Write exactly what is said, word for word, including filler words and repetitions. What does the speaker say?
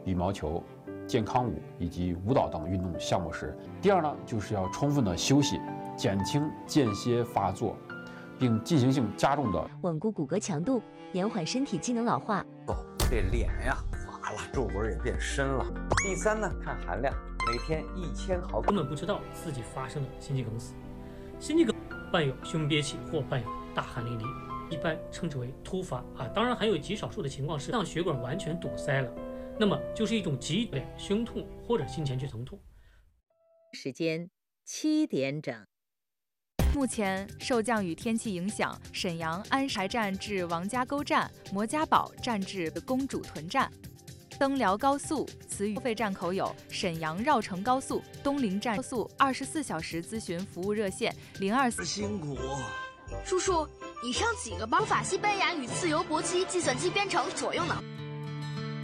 羽毛球、健康舞以及舞蹈等运动项目时。第二呢，就是要充分的休息，减轻间歇发作，并进行性加重的稳固骨骼强度，延缓身体机能老化。 哦，这脸呀花了，皱纹也变深了。第三呢，看含量，每天一千毫克。 根本不知道自己发生了心肌梗死。心肌梗伴有胸憋气或伴有大汗淋漓，一般称之为突发啊。当然还有极少数的情况是让血管完全堵塞了，那么就是一种急的胸痛或者心前区疼痛。 时间七点整。 目前受降雨天气影响，沈阳安柴站至王家沟站、摩家堡站至公主屯站。登辽高速慈榆收费站口有沈阳绕城高速、东陵站高速二十四小时咨询服务热线零二四。 辛苦， 叔叔，以上几个方法西班牙语自由搏击计算机编程所用呢？